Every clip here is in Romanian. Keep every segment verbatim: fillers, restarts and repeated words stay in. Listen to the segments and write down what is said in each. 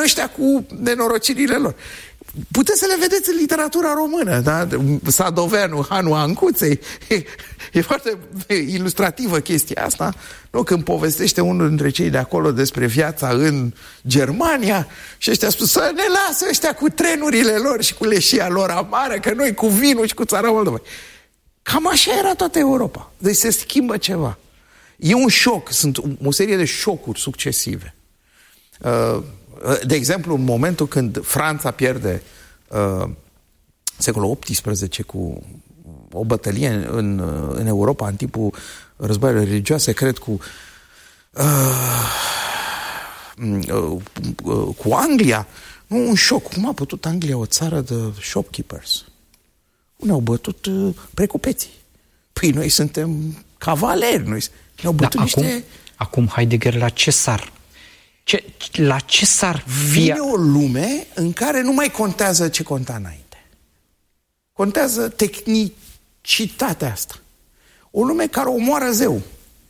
ăștia cu nenorocirile lor. Puteți să le vedeți în literatura română, da? Sadoveanu, Hanu Ancuței. E, e foarte ilustrativă chestia asta, nu? Când povestește unul dintre cei de acolo despre viața în Germania și ăștia a spus să ne lasă ăștia cu trenurile lor și cu leșia lor amară, că noi cu vinul și cu țara Moldovei. Cam așa era toată Europa. Deci se schimbă ceva. E un șoc, sunt o serie de șocuri succesive. De exemplu, în momentul când Franța pierde uh, secolul optsprezece cu o bătălie în, în Europa în timpul războaielor religioase, cred cu uh, uh, uh, cu Anglia, nu, un șoc. Cum a putut Anglia, o țară de shopkeepers? Ne-au bătut uh, precupeții. Păi noi suntem cavaleri, noi ne-au bătut da, niște... Acum, acum Heidegger la ce s-ar Ce, la ce s-ar fi... Vine o lume în care nu mai contează ce conta înainte. Contează tehnicitatea asta. O lume care omoară zeu.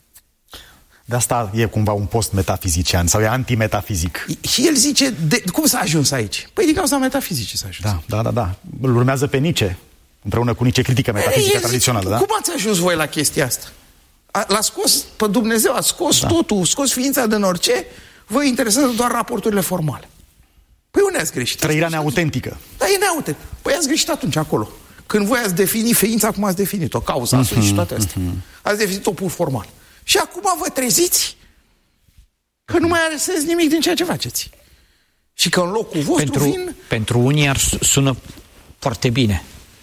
De asta e cumva un post metafizician sau e antimetafizic. Și el zice, de, cum s-a ajuns aici? Păi din cauza metafizicii s-a ajuns. Da, da, da, da. Îl urmează pe Nietzsche, împreună cu Nietzsche, critică metafizica tradițională, zice, da? Cum ați ajuns voi la chestia asta? A, l-a scos pe Dumnezeu, a scos da. totul, scos ființa din orice... Vă interesează doar raporturile formale. Păi unde ați greșit? Trăirea neautentică. Da, e neautentică. Păi ați greșit atunci acolo. Când voi ați definit ființa, cum ați definit-o? Cauza, uh-huh, și toate astea. Uh-huh. Ați definit-o pur formal. Și acum vă treziți că nu mai are sens nimic din ceea ce faceți. Și că în locul vostru pentru, vin... Pentru unii ar sună foarte bine.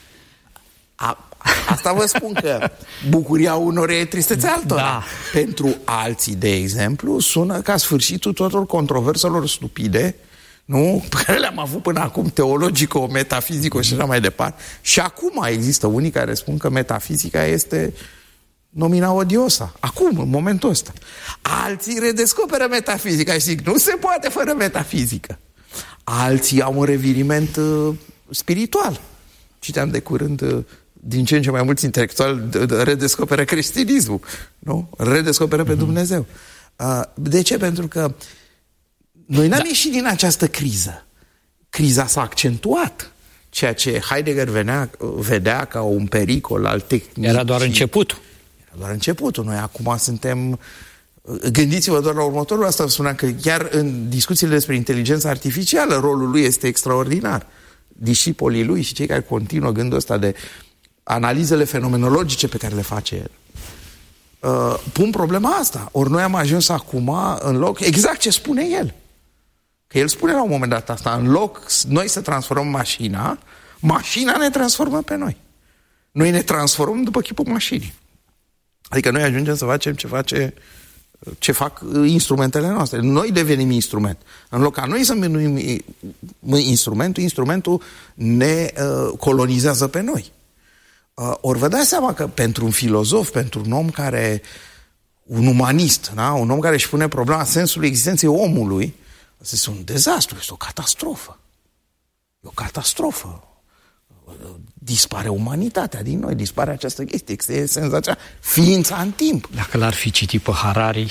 A, asta vă spun că bucuria unor e tristețea altora. Da. Pentru alții, de exemplu, sună ca sfârșitul tuturor controverselor stupide, nu? Pe care le-am avut până acum, teologico, metafizico și așa mai departe. Și acum există unii care spun că metafizica este nomina odiosa. Acum, în momentul ăsta. Alții redescoperă metafizica și zic, nu se poate fără metafizică. Alții au un reviriment uh, spiritual. Citeam de curând... Uh, din ce în ce mai mulți intelectuali redescoperă creștinismul, nu? Redescoperă pe Dumnezeu. De ce? Pentru că noi n-am da. ieșit din această criză. Criza s-a accentuat. Ceea ce Heidegger venea, vedea ca un pericol al tehnicii. Era doar începutul. Era doar începutul. Noi acum suntem... Gândiți-vă doar la următorul. Asta spunea că chiar în discuțiile despre inteligența artificială rolul lui este extraordinar. Discipolii lui și cei care continuă gândul ăsta de analizele fenomenologice pe care le face el, uh, pun problema asta. Ori noi am ajuns acum în loc, exact ce spune el. Că el spune la un moment dat asta, în loc noi să transformăm mașina, mașina ne transformă pe noi. Noi ne transformăm după chipul mașinii. Adică noi ajungem să facem ce face, ce fac instrumentele noastre. Noi devenim instrument. În loc ca noi să devenim instrumentul, instrumentul ne uh, colonizează pe noi. Uh, ori vă dați seama că pentru un filozof, pentru un om care, un umanist, da? Un om care își pune problema sensului existenței omului, asta este un dezastru, este o catastrofă. E o catastrofă. Dispare umanitatea din noi, dispare această chestie, este senzația, ființa în timp. Dacă l-ar fi citit pe Harari...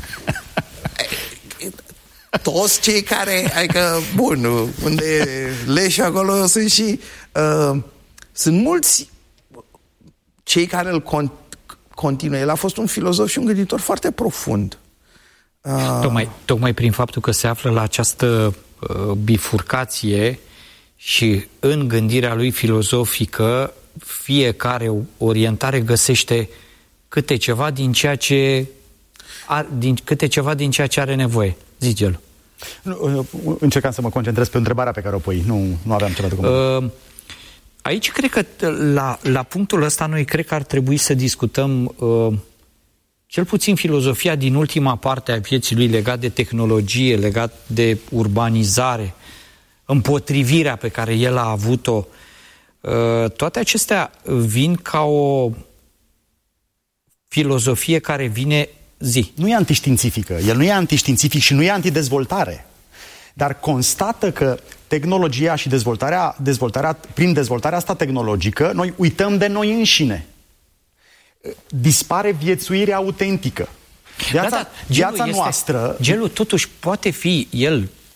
Toți cei care, adică, bun, unde leși acolo sunt și... Uh, sunt mulți cei care îl con- continuă. El a fost un filozof și un gânditor foarte profund. Uh... Tocmai, tocmai prin faptul că se află la această uh, bifurcație și în gândirea lui filozofică fiecare orientare găsește câte ceva din ceea ce ar, din, câte ceva din ceea ce are nevoie. Zice el. Încercam să mă concentrez pe întrebarea pe care o pui. Nu, nu aveam ceva de comun. Uh, Aici cred că la, la punctul ăsta noi cred că ar trebui să discutăm uh, cel puțin filozofia din ultima parte a vieții lui legat de tehnologie, legat de urbanizare, împotrivirea pe care el a avut-o. Uh, toate acestea vin ca o filozofie care vine zi. Nu e antiștiințifică. El nu e antiștiințific și nu e antidezvoltare. Dar constată că tehnologia și dezvoltarea, dezvoltarea, prin dezvoltarea asta tehnologică, noi uităm de noi înșine. Dispare viețuirea autentică. Viața, da, da. viața Gelul noastră... Este, gelul totuși poate fi el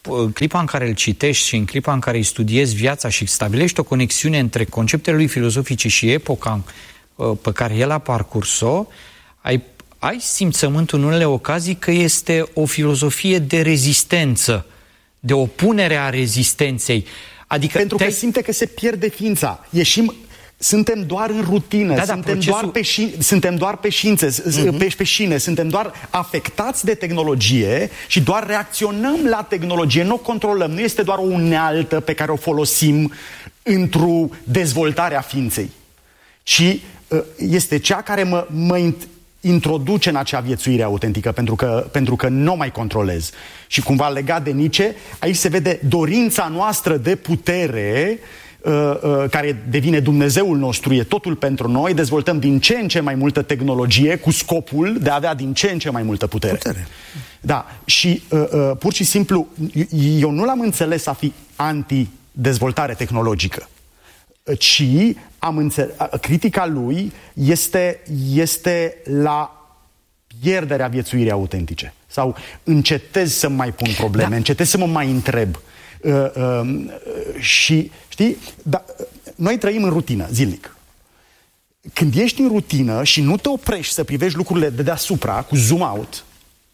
în clipa în care îl citești și în clipa în care îi studiezi viața și stabilești o conexiune între conceptele lui filozofice și epoca pe care el a parcurs-o, ai, ai simțământul în unele ocazii că este o filozofie de rezistență, de opunere a rezistenței. Adică Pentru că simte că se pierde ființa. Ieșim... Suntem doar în rutină, da, da, suntem, procesul... doar pe și... suntem doar pe șințe, uh-huh. pe, pe șine, suntem doar afectați de tehnologie și doar reacționăm la tehnologie, nu o controlăm. Nu este doar o unealtă pe care o folosim într-o dezvoltare a ființei, ci este cea care mă, mă introduce în acea viețuire autentică, pentru că, pentru că nu o mai controlez. Și cumva legat de Nietzsche, aici se vede dorința noastră de putere, care devine Dumnezeul nostru, e totul pentru noi, dezvoltăm din ce în ce mai multă tehnologie cu scopul de a avea din ce în ce mai multă putere. putere. Da, și uh, uh, pur și simplu, eu nu l-am înțeles a fi anti-dezvoltare tehnologică, ci am înțeles, critica lui este, este la pierderea viețuirii autentice. Sau încetez să mai pun probleme, da. încetez să mă mai întreb. Uh, uh, și, știi, da, noi trăim în rutină, zilnic. Când ești în rutină și nu te oprești să privești lucrurile de deasupra, cu zoom out,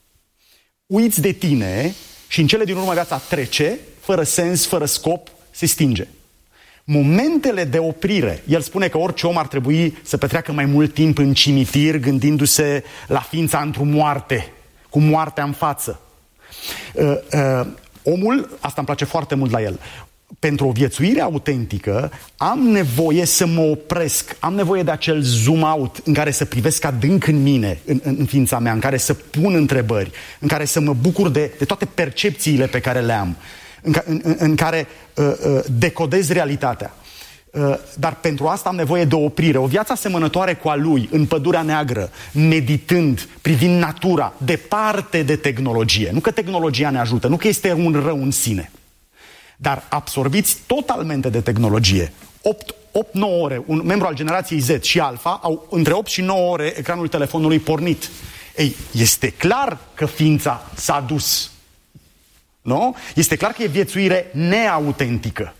uiți de tine și în cele din urmă viața trece, fără sens, fără scop, se stinge. Momentele de oprire, el spune că orice om ar trebui să petreacă mai mult timp în cimitir, gândindu-se la ființa într-o moarte, cu moartea în față. Uh, uh, Omul, asta îmi place foarte mult la el, pentru o viețuire autentică am nevoie să mă opresc, am nevoie de acel zoom out în care să privesc adânc în mine, în, în ființa mea, în care să pun întrebări, în care să mă bucur de, de toate percepțiile pe care le am, în, în, în, în care uh, uh, decodez realitatea. Uh, dar pentru asta am nevoie de o oprire, o viață asemănătoare cu a lui, în pădurea neagră, meditând, privind natura, departe de tehnologie. Nu că tehnologia ne ajută, nu că este un rău în sine, dar absorbiți totalmente de tehnologie. opt nouă ore, un membru al generației Z și Alpha au între opt și nouă ore ecranul telefonului pornit. Ei, este clar că ființa s-a dus. Nu? Este clar că e viețuire neautentică.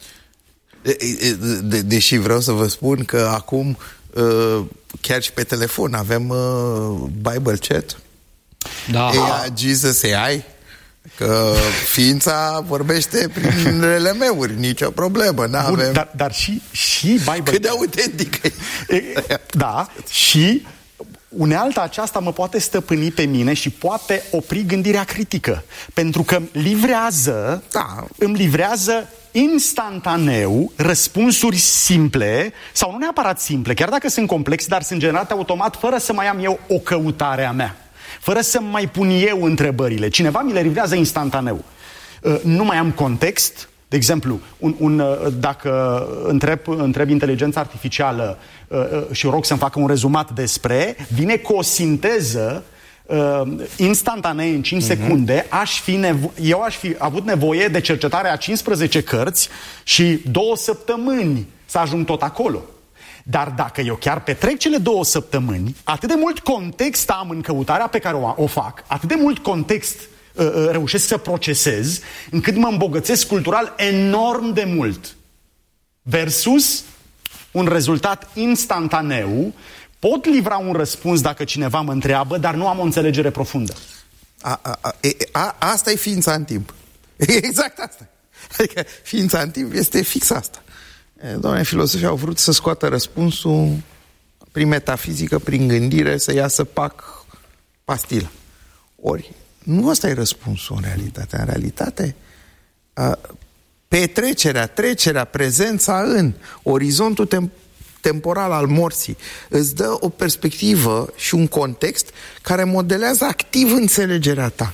De, de, deși vreau să vă spun că acum chiar și pe telefon avem Bible Chat, da. A I, Jesus A I, că ființa vorbește prin L M-uri, nicio problemă. N-avem... Dar, dar și, și Bible Cât de autentic e. Da, și unealta aceasta mă poate stăpâni pe mine și poate opri gândirea critică, pentru că livrează, da. îmi livrează instantaneu răspunsuri simple, sau nu neapărat simple, chiar dacă sunt complexe, dar sunt generate automat fără să mai am eu o căutare a mea, fără să mai pun eu întrebările. Cineva mi le livrează instantaneu. Nu mai am context. De exemplu, un, un, dacă întreb, întreb inteligența artificială și o rog să-mi facă un rezumat despre, vine cu o sinteză uh, instantanee în cinci uh-huh. secunde. Aș fi nevo- eu aș fi avut nevoie de cercetare a cincisprezece cărți și două săptămâni să ajung tot acolo. Dar dacă eu chiar petrec cele două săptămâni, atât de mult context am în căutarea pe care o, o fac, atât de mult context uh, uh, reușesc să procesez, încât mă îmbogățesc cultural enorm de mult. Versus un rezultat instantaneu, pot livra un răspuns dacă cineva mă întreabă, dar nu am o înțelegere profundă. A, a, a, a, asta e ființa în timp. Exact asta. Adică ființa în timp este fix asta. Doamne, filozofii au vrut să scoată răspunsul prin metafizică, prin gândire, să iasă pac pastilă. Ori, nu ăsta e răspunsul în realitate. În realitate, a, petrecerea, trecerea, prezența în orizontul tem- temporal al morții îți dă o perspectivă și un context care modelează activ înțelegerea ta.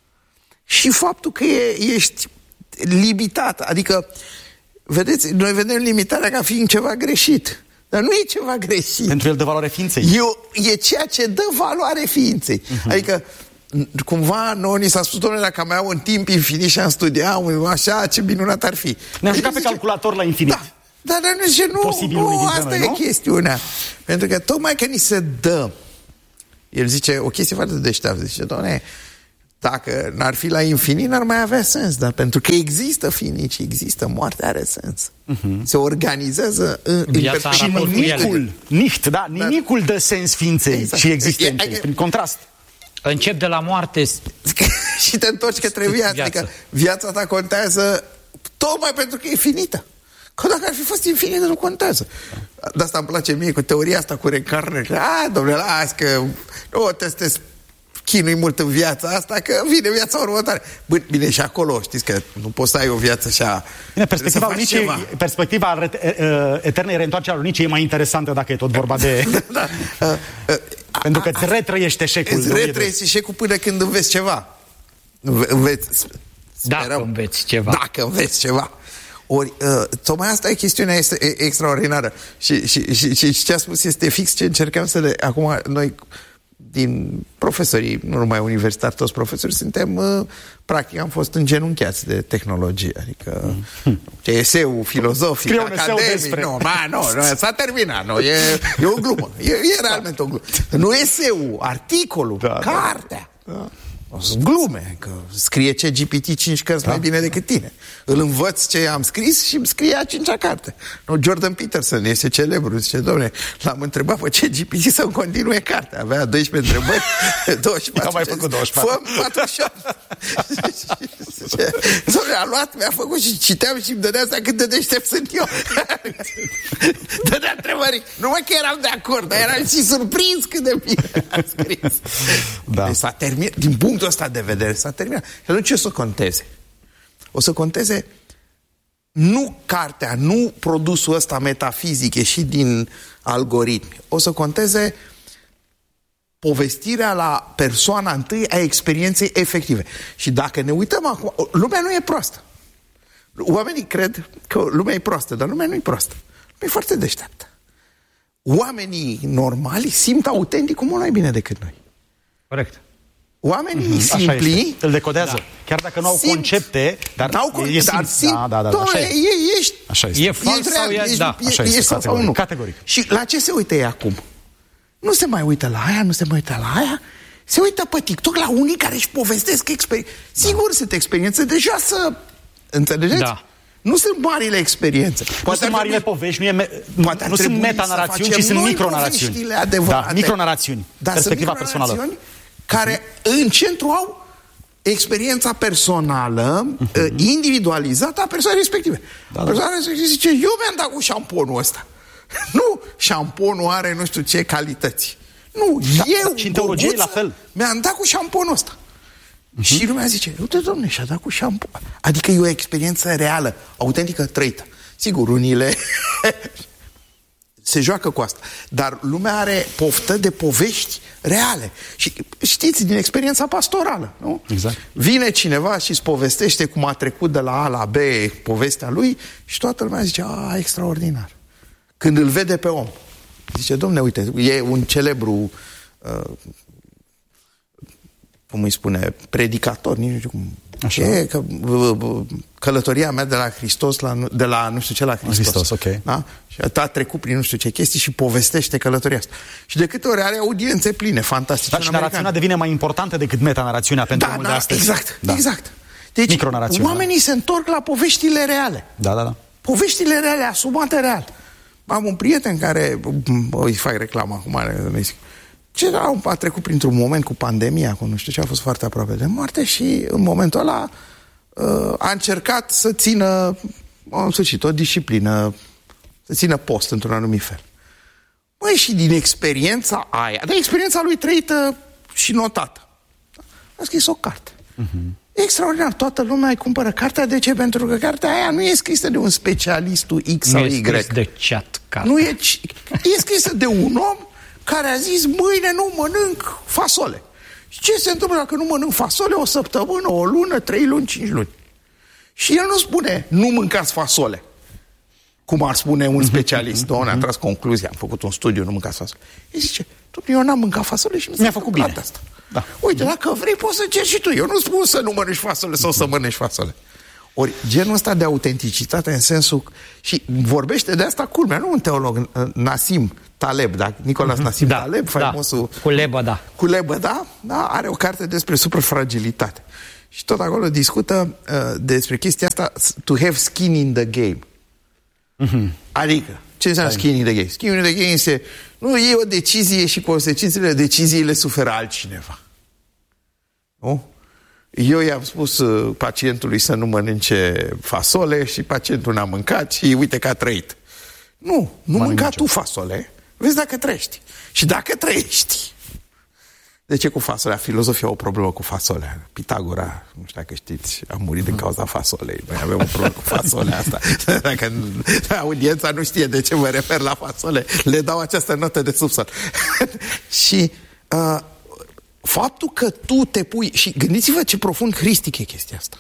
Și faptul că e, ești limitat, adică vedeți, noi vedem limitarea ca fiind ceva greșit, dar nu e ceva greșit. Pentru el dă valoare ființei. E, e ceea ce dă valoare ființei. Uh-huh. Adică cumva nouă ni s-a spus, domnule, dacă am avea un timp infinit și am studiat, așa, ce minunat ar fi. Ne-am jucat pe calculator la infinit. Da, dar nu zice, nu, Posibil nu asta noi, e nu? chestiunea. Pentru că tocmai că ni se dă, el zice, o chestie foarte deșteaptă, zice, doamne, Dacă n-ar fi la infinit, n-ar mai avea sens, dar pentru că există finit și există moarte, are sens. Uh-huh. Se organizează în, în și nimicul, nicht, da, nimicul dă sens ființei exact. și existenței, e, e, prin contrast. Încep de la moarte și te întorci către viață. viață. Adică viața ta contează tocmai pentru că e finită. Că dacă ar fi fost infinită, nu contează. De asta îmi place mie cu teoria asta cu reîncarnare. Că, a, domnule, las că nu te chinui mult în viața asta, că vine viața următoare. Bine, și acolo știți că nu poți să ai o viață așa. Bine, perspectiva, unicii, perspectiva eternei reîntoarcere a unicii e mai interesantă dacă e tot vorba de... da, da. Uh, uh, Pentru că îți retrăiești eșecul. Îți retrăiești eșecul până când înveți ceva. Înveți, dacă înveți ceva. Dacă înveți ceva. Ori, uh, tocmai asta e chestiunea este extraordinară. Și, și, și, și ce a spus este fix ce încercăm să le... Acum, noi, din profesorii, nu numai universitari, toți profesorii, suntem, uh, practic, am fost îngenunchiați de tehnologie. Adică, mm. ce eseu filozofic, academic, nu, ma, nu, nu, s-a terminat, nu, e, e o glumă. E, e realmente o glumă. Nu eseu, articolul, da, cartea. Da. Sunt glume, că scrie C G P T cinci cărți da. mai bine decât tine. Îl învăț ce am scris și îmi scrie a cincea carte. No, Jordan Peterson este celebru, zice, dom'le, l-am întrebat pe C G P T să-mi continue cartea. Avea doisprezece întrebări, douăzeci și patru. N-am mai făcut douăzeci și patru. Fă patruzeci și opt. Dom'le, a luat, mi-a făcut și citeam și îmi dădea seama cât de deștept sunt eu. Dădea întrebări. Numai că eram de acord, dar eram și surprins cât de bine a scris. Da. Deci s-a terminat, din punct ăsta de vedere s-a terminat. Și atunci ce o să conteze? O să conteze nu cartea, nu produsul ăsta metafizic ieșit din algoritmi. O să conteze povestirea la persoana întâi a experienței efective. Și dacă ne uităm acum, lumea nu e proastă. Oamenii cred că lumea e proastă, dar lumea nu e proastă. Lumea e foarte deșteaptă. Oamenii normali simt autentic mult mai bine decât noi. Corect. Oamenii mm-hmm, simpli îl decodează. Da. Chiar dacă nu au simt, concepte, dar n-au con- e dar simt, da, da, da, da, așa e. E, ești, așa e fals sau e, ești, da. e, așa este, ești sau, sau nu. Categoric. Și la ce se uită ei acum? Nu se mai uită la aia, nu se mai uită la aia. Se uită pe TikTok la unii care își povestesc experiențe. Sigur, da. sunt experiențe deja să... Înțelegeți? Da. Nu sunt marile experiențe. Poate nu sunt marile trebui... povești, nu, e me... nu, nu sunt metanarațiuni, ci sunt micronarațiuni. Da, micronarațiuni. Dar perspectiva personală. Care în centru au experiența personală, uh-huh. individualizată a persoanei respective. Da, da. Persoana respectivă zice, eu mi-am dat cu șamponul ăsta. Nu, șamponul are nu știu ce calități. Nu, da, eu, și în teologie la fel. Mi-am dat cu șamponul ăsta. Uh-huh. Și lumea zice, uite, domne, și-a dat cu șampon. Adică e o experiență reală, autentică, trăită. Sigur, unile se joacă cu asta. Dar lumea are poftă de povești reale. Și știți, din experiența pastorală, nu? Exact. Vine cineva și îți povestește cum a trecut de la A la B povestea lui și toată lumea zice, a, extraordinar. Când îl vede pe om, zice, domne, uite, e un celebru uh, cum îi spune, predicator, nici nu știu cum. Așa. E că, călătoria mea de la Hristos la, de la nu știu ce la Hristos. Hristos, ok. Da? Și a trecut prin nu știu ce chestii și povestește călătoria asta. Și de câte ori are audiențe pline, fantastice. Dar și narațiunea devine mai importantă decât metanarațiunea pentru da, omul da, de astăzi. Exact, da. exact. Deci oamenii se întorc la poveștile reale. Da, da, da. Poveștile reale, asumate real. Am un prieten care, îi fac reclamă acum, ce a trecut printr-un moment cu pandemia, cu nu știu ce, a fost foarte aproape de moarte și în momentul ăla a încercat să țină, în sfârșit, o disciplină, să țină post într-un anumit fel. Măi, și din experiența aia, de experiența lui trăită și notată, a scris o carte. Uh-huh. Extraordinar, toată lumea îi cumpără cartea. De ce? Pentru că cartea aia nu e scrisă de un specialistul X sau Y. Nu e scris de chat carte. Nu e, e scrisă de un om care a zis, mâine nu mănânc fasole. Și ce se întâmplă dacă nu mănânc fasole o săptămână, o lună, trei luni, cinci luni? Și el nu spune, nu mâncați fasole. Cum ar spune un specialist. Doamne, am tras concluzia, am făcut un studiu, nu mâncați fasole. El zice, eu n-am mâncat fasole și mi mi-a făcut bine asta. Da. Uite, dacă vrei, poți să ceri și tu. Eu nu spun să nu mănânci fasole sau să mănânci fasole. Ori genul ăsta de autenticitate în sensul... Și vorbește de asta culmea, nu un teolog, Nassim Taleb, da? Nicolas mm-hmm. Nassim da, Taleb, faimosul... Da. Culebă, da. Culebă, da? Da? Are o carte despre superfragilitate. Și tot acolo discută uh, despre chestia asta, to have skin in the game. Mm-hmm. Adică, ce înseamnă Hai. skin in the game? Skin in the game este, nu, e o decizie și consecințele deciziei le suferă altcineva. Nu? Eu i-am spus uh, pacientului să nu mănânce fasole și pacientul n-a mâncat și uite că a trăit. Nu, nu Mă mânca tu fasole, vezi dacă trăiești. Și dacă trăiești. De ce cu fasolea? Filozofia au o problemă cu fasolea. Pitagora, nu știu dacă știți, a murit din cauza fasolei. Noi avem o problemă cu fasolea asta. Dacă audiența nu știe de ce mă refer la fasole, le dau această notă de subsol. Și uh, faptul că tu te pui... Și gândiți-vă ce profund hristic e chestia asta.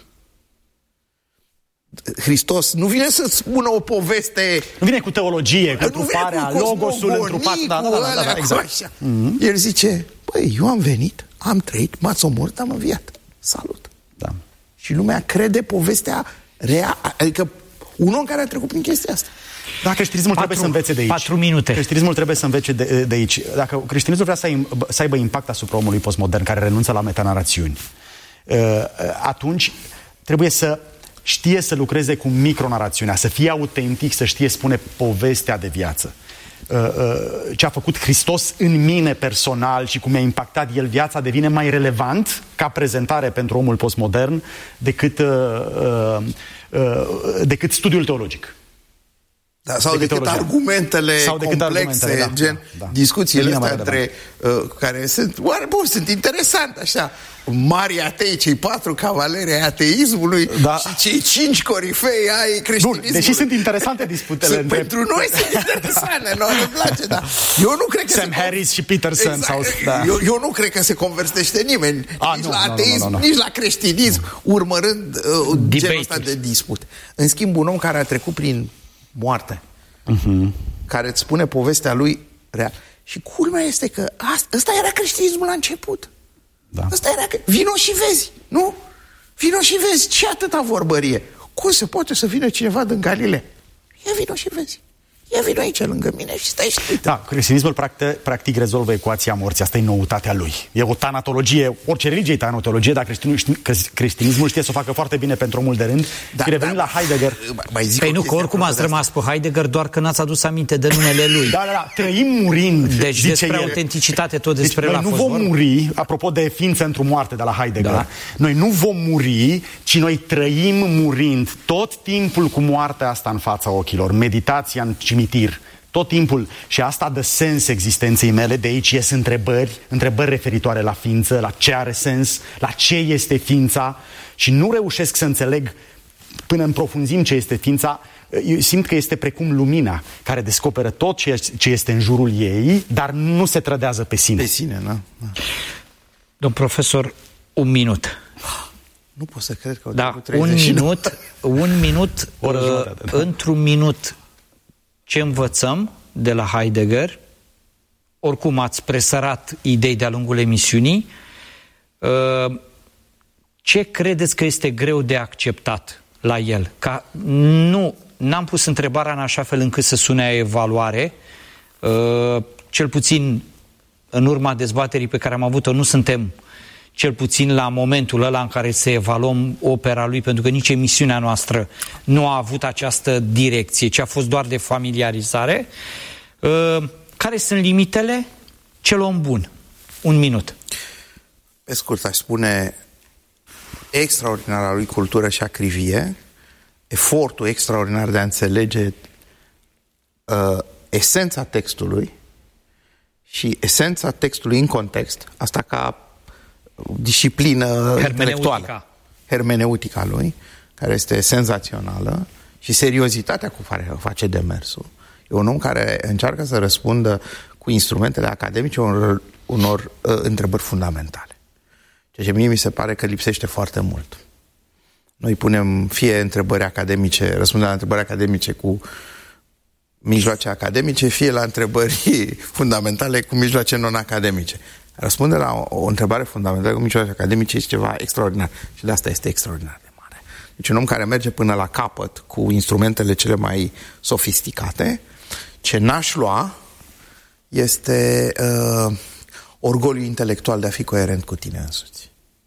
Hristos nu vine să spună o poveste... Nu vine cu teologie, cu întruparea, logosul întrupat... Da, da, da, da, da, exact. Mm-hmm. El zice, băi, eu am venit, am trăit, m-ați omorât, am înviat. Salut. Da. Și lumea crede povestea rea, adică un om care a trecut prin chestia asta. Da, creștinismul patru, trebuie să învețe de aici. Patru minute. Creștinismul trebuie să învețe de, de aici. Dacă creștinismul vrea să, să aibă impact asupra omului postmodern, care renunță la metanarațiuni, atunci trebuie să știe să lucreze cu micronarațiunea, să fie autentic, să știe spune povestea de viață. Ce a făcut Hristos în mine personal și cum mi-a impactat el viața devine mai relevant ca prezentare pentru omul postmodern decât, decât studiul teologic. Da, sau decât, decât argumentele sau decât complexe, argumentele, da, gen da, da. discuțiile astea între, uh, care sunt, oare, bun, sunt interesante, așa, mari atei, cei patru cavaleri ai ateismului da. și cei cinci corifei ai creștinismului. Bun, deși sunt interesante disputele între... Pentru noi sunt interesante, noi ne place, da. Eu nu cred că Sam se... Harris și Peterson. Exact. Sau... Da. Eu, eu nu cred că se convertește nimeni, A, nici nu, la ateism, nu, nu, nu, nu. nici la creștinism, urmărând uh, genul ăsta de dispute. În schimb, un om care a trecut prin moarte, uh-huh. care îți spune povestea lui real. Și culmea este că asta, ăsta era creștinismul la început. Da. Ăsta era, vino și vezi, nu? Vino și vezi, ce atâta vorbărie. Cum se poate să vină cineva din Galilea? Ia vino și vezi. Ia vino aici lângă mine și stai și... Da, creștinismul practic, practic rezolvă ecuația morții. Asta e noutatea lui. E o tanatologie, orice religie e tanatologie, dar creștinismul știe să o facă foarte bine pentru omul de rând. Da, și revenim da, la Heidegger. Mai zic păi nu, că oricum ați rămas pe Heidegger, doar că n-ați adus aminte de numele lui. Da, da, da. Trăim murind. Deci despre el. Autenticitate, tot despre deci, noi nu vom vor. muri, apropo de ființă într-o moarte de la Heidegger, da. noi nu vom muri, ci noi trăim murind. Tot timpul cu moartea asta în fața ochilor. Meditația în cimitir. Tot timpul. Și asta dă sens existenței mele. De aici ies întrebări, întrebări referitoare la ființă, la ce are sens, la ce este ființa. Și nu reușesc să înțeleg până în profunzim ce este ființa. Eu simt că este precum lumina, care descoperă tot ce este în jurul ei, dar nu se trădează pe sine. Pe sine, da. da. Domn profesor, un minut. Nu pot să cred că... Da, un minut, un minut, uh, într-un minut... Ce învățăm de la Heidegger, oricum ați presărat idei de-a lungul emisiunii, ce credeți că este greu de acceptat la el? Ca nu, n-am pus întrebarea în așa fel încât să sune a evaluare, cel puțin în urma dezbaterii pe care am avut-o, nu suntem cel puțin la momentul ăla în care să evaluăm opera lui, pentru că nici emisiunea noastră nu a avut această direcție, ci a fost doar de familiarizare. Uh, care sunt limitele? Cel om bun. Un minut. Pe scurt, aș spune extraordinara lui cultură și acrivie, efortul extraordinar de a înțelege uh, esența textului și esența textului în context, asta ca disciplină intelectuală, hermeneutica lui, care este senzațională, și seriozitatea cu care face demersul. E un om care încearcă să răspundă cu instrumentele academice unor, unor uh, întrebări fundamentale. Ceea ce mie mi se pare că lipsește foarte mult. Noi punem fie întrebări academice, răspundem la întrebări academice cu mijloace academice, fie la întrebări fundamentale cu mijloace non-academice. Răspunde la o, o întrebare fundamentală cu mijloace academice este ceva extraordinar. Și de asta este extraordinar de mare. Deci un om care merge până la capăt cu instrumentele cele mai sofisticate. Ce n-aș lua este uh, orgoliul intelectual de a fi coerent cu tine însuți.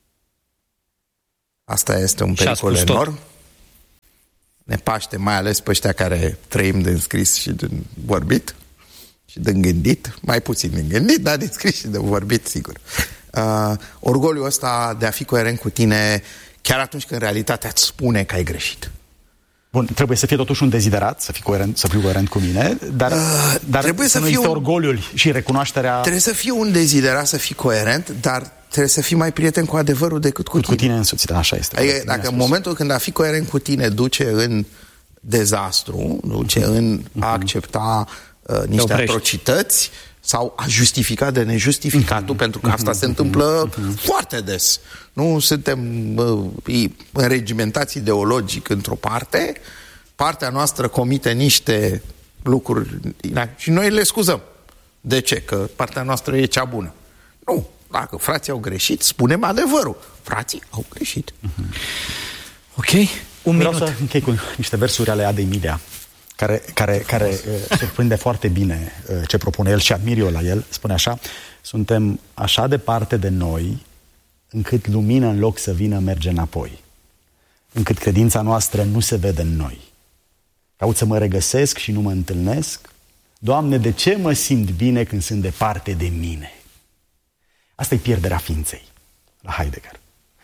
Asta este un pericol enorm. Ne paște, mai ales pe ăștia care trăim din scris și din vorbit și din gândit, mai puțin din gândit, dar din scris și din vorbit, sigur. Uh, orgoliul ăsta de a fi coerent cu tine chiar atunci când realitatea îți spune că ai greșit. Bun, trebuie să fie totuși un deziderat, să fiu coerent, să fiu coerent cu mine, dar, uh, dar trebuie să, să fie un... orgoliul și recunoașterea... Trebuie să fie un deziderat să fii coerent, dar trebuie să fii mai prieten cu adevărul decât cu, cu tine. Cu tine însuți, așa este. Adică, dacă în momentul când a fi coerent cu tine duce în dezastru, duce în a accepta uh, niște atrocități sau a justifica de nejustificatul, uh-huh. pentru că asta uh-huh. se întâmplă uh-huh. foarte des. Nu suntem uh, înregimentați ideologic într-o parte, partea noastră comite niște lucruri și noi le scuzăm. De ce? Că partea noastră e cea bună. Nu. Dacă frații au greșit, spunem adevărul. Frații au greșit. Uh-huh. Ok, un Vreau minut. să închei cu niște versuri ale Ade Emilia, care, care, care uh, surprinde foarte bine uh, ce propune el și admir eu la el. Spune așa: suntem așa departe de noi, încât lumina, în loc să vină, merge înapoi. Încât credința noastră nu se vede în noi. Caut să mă regăsesc și nu mă întâlnesc. Doamne, de ce mă simt bine când sunt departe de mine? Asta e pierderea ființei la Heidegger.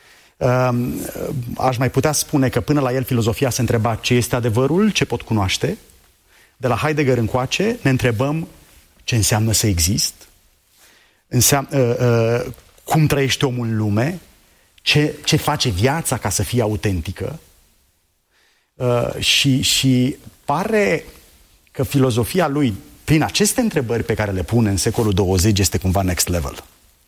Aș mai putea spune că până la el filozofia se întreba ce este adevărul, ce pot cunoaște. De la Heidegger încoace ne întrebăm ce înseamnă să exist, înseamnă, uh, uh, cum trăiește omul în lume, ce, ce face viața ca să fie autentică. Uh, și, și pare că filozofia lui, prin aceste întrebări pe care le pune în secolul douăzeci, este cumva next level.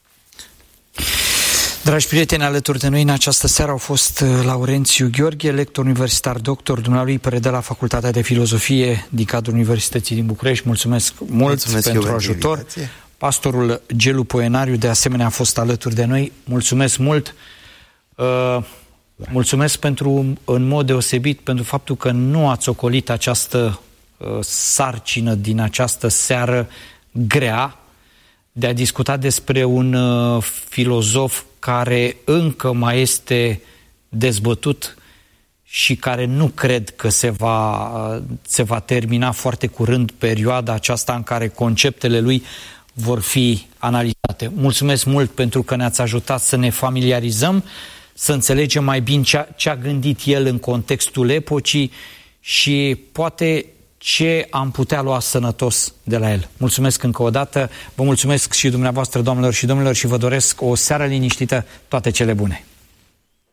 Dragi prieteni, alături de noi în această seară au fost Laurențiu Gheorghe, lector universitar doctor, dumnealui predă la Facultatea de Filozofie din cadrul Universității din București. Mulțumesc mult Mulțumesc pentru ajutor. Invitație. Pastorul Gelu Poenariu, de asemenea, a fost alături de noi. Mulțumesc mult. Uh, mulțumesc pentru, în mod deosebit, pentru faptul că nu ați ocolit această uh, sarcină din această seară grea de a discuta despre un uh, filozof care încă mai este dezbătut și care nu cred că se va, uh, se va termina foarte curând perioada aceasta în care conceptele lui vor fi analizate. Mulțumesc mult pentru că ne-ați ajutat să ne familiarizăm, să înțelegem mai bine ce a, ce a gândit el în contextul epocii și poate ce am putea lua sănătos de la el. Mulțumesc încă o dată, vă mulțumesc și dumneavoastră, doamnelor și domnilor, și vă doresc o seară liniștită, toate cele bune.